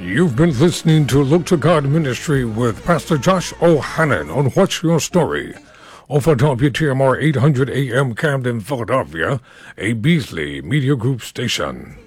You've been listening to Look to God Ministry with Pastor Josh O'Hannon on What's Your Story? Over WTMR 800 AM Camden, Philadelphia, a Beasley Media Group station.